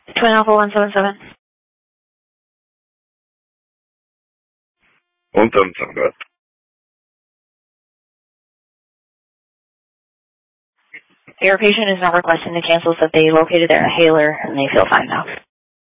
Twin Alpha 177. 177, go ahead. Your patient is now requesting to cancel, so they located their inhaler and they feel fine now.